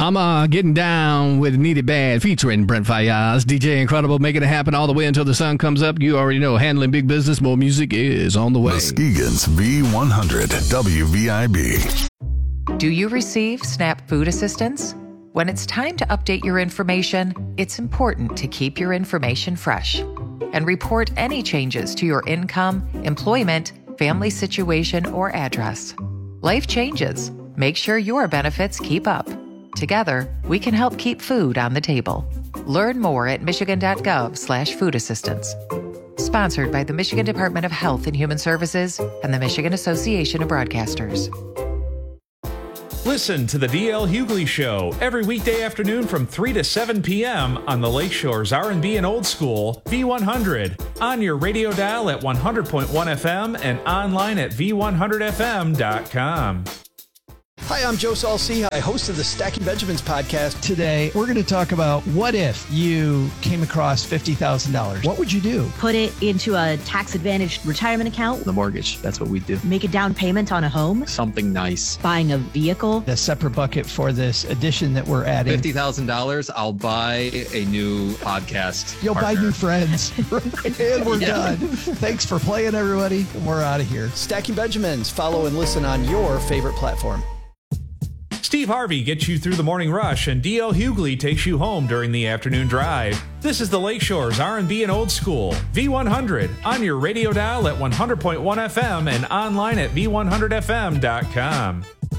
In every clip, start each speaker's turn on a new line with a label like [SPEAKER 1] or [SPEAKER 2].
[SPEAKER 1] I'm getting down with Need It Bad featuring Brent Faiyaz. DJ Incredible, making it happen all the way until the sun comes up. You already know, handling big business. More music is on the way.
[SPEAKER 2] Muskegon's V100 WVIB.
[SPEAKER 3] Do you receive SNAP food assistance? When it's time to update your information, it's important to keep your information fresh and report any changes to your income, employment, family situation, or address. Life changes. Make sure your benefits keep up. Together, we can help keep food on the table. Learn more at michigan.gov/food assistance. Sponsored by the Michigan Department of Health and Human Services and the Michigan Association of Broadcasters.
[SPEAKER 4] Listen to the D.L. Hughley Show every weekday afternoon from 3 to 7 p.m. on the Lakeshore's R&B and Old School, V100, on your radio dial at 100.1 FM and online at v100fm.com.
[SPEAKER 5] Hi, I'm Joe Salciha, host of the Stacking Benjamins podcast.
[SPEAKER 6] Today, we're going to talk about what if you came across $50,000? What would you do?
[SPEAKER 7] Put it into a tax-advantaged retirement account.
[SPEAKER 8] The mortgage, that's what we do.
[SPEAKER 7] Make a down payment on a home.
[SPEAKER 8] Something nice.
[SPEAKER 7] Buying a vehicle.
[SPEAKER 6] A separate bucket for this addition that we're adding.
[SPEAKER 8] $50,000, I'll buy a new podcast
[SPEAKER 6] You'll
[SPEAKER 8] partner.
[SPEAKER 6] buy new friends. And we're done. Thanks for playing, everybody. We're out of here.
[SPEAKER 5] Stacking Benjamins. Follow and listen on your favorite platform.
[SPEAKER 4] Steve Harvey gets you through the morning rush, and D.L. Hughley takes you home during the afternoon drive. This is the Lakeshore's R&B and Old School, V100, on your radio dial at 100.1 FM and online at v100fm.com.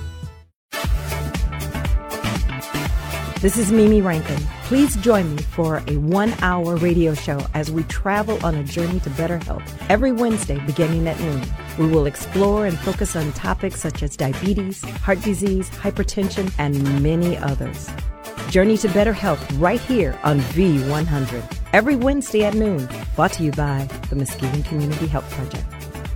[SPEAKER 9] This is Mimi Rankin. Please join me for a 1-hour radio show as we travel on a journey to better health every Wednesday beginning at noon. We will explore and focus on topics such as diabetes, heart disease, hypertension, and many others. Journey to better health right here on V100 every Wednesday at noon. Brought to you by the Muskegon Community Health Project.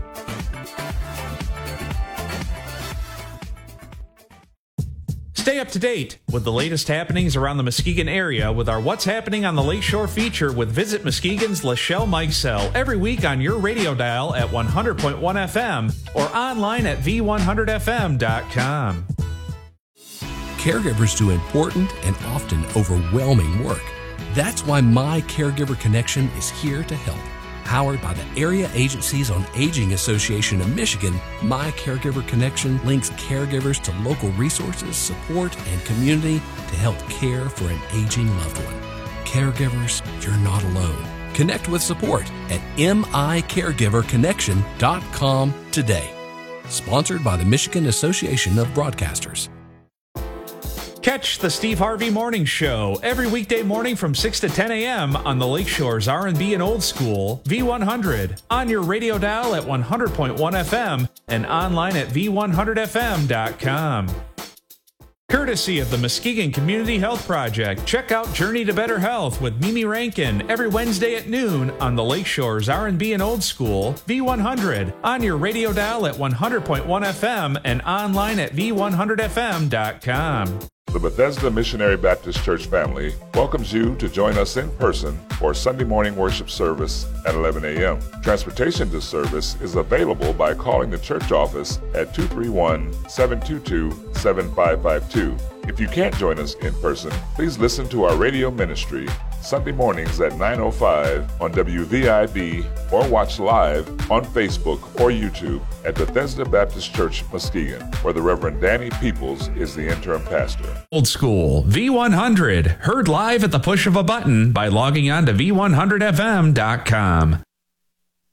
[SPEAKER 4] Stay up to date with the latest happenings around the Muskegon area with our What's Happening on the Lakeshore feature with Visit Muskegon's Lachelle Mikesell every week on your radio dial at 100.1 FM or online at v100fm.com.
[SPEAKER 10] Caregivers do important and often overwhelming work. That's why My Caregiver Connection is here to help. Powered by the Area Agencies on Aging Association of Michigan, My Caregiver Connection links caregivers to local resources, support, and community to help care for an aging loved one. Caregivers, you're not alone. Connect with support at micaregiverconnection.com today. Sponsored by the Michigan Association of Broadcasters.
[SPEAKER 4] Catch the Steve Harvey Morning Show every weekday morning from 6 to 10 a.m. on the Lakeshore's R&B and Old School, V100, on your radio dial at 100.1 FM and online at v100fm.com. Courtesy of the Muskegon Community Health Project, check out Journey to Better Health with Mimi Rankin every Wednesday at noon on the Lakeshore's R&B and Old School, V100, on your radio dial at 100.1 FM and online at v100fm.com.
[SPEAKER 11] The Bethesda Missionary Baptist Church family welcomes you to join us in person for Sunday morning worship service at 11 a.m. Transportation to service is available by calling the church office at 231-722-7552. If you can't join us in person, please listen to our radio ministry Sunday mornings at 9:05 on WVIB or watch live on Facebook or YouTube at Bethesda Baptist Church, Muskegon, where the Reverend Danny Peoples is the interim pastor.
[SPEAKER 4] Old School, V100, heard live at the push of a button by logging on to v100fm.com.